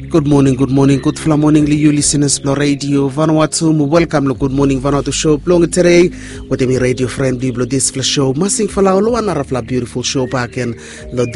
Good morning, good fla morning you listeners Blo Radio Vanuatu. Welcome lo good morning Vanuatu show plong today with me radio friend Blo this fla show. Masing fala lo another fla beautiful show back and lo